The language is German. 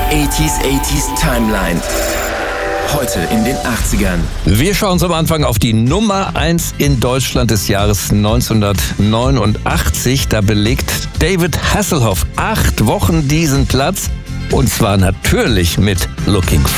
80s Timeline. Heute in den 80ern. Wir schauen zum Anfang auf die Nummer 1 in Deutschland des Jahres 1989. Da belegt David Hasselhoff 8 Wochen diesen Platz. Und zwar natürlich mit Looking